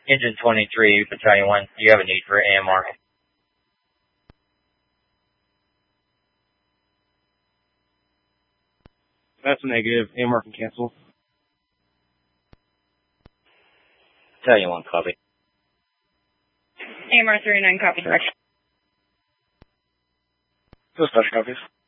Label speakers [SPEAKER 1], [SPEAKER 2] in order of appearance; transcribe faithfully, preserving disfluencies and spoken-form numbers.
[SPEAKER 1] Engine twenty-three, Battalion one, you have a need for A M R.
[SPEAKER 2] That's a negative. A M R can cancel.
[SPEAKER 1] Battalion one, copy.
[SPEAKER 3] A M R thirty-nine, copy direction.
[SPEAKER 2] Dispatch copies.